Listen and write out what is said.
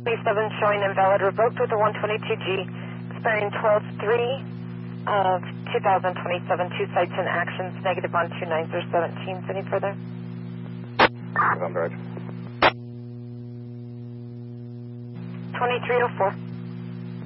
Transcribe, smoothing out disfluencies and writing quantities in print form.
27 showing invalid revoked with a 122G, expiring 12/3 of 2027. 2 sites and actions, negative on 29017. Any further? November. 2304.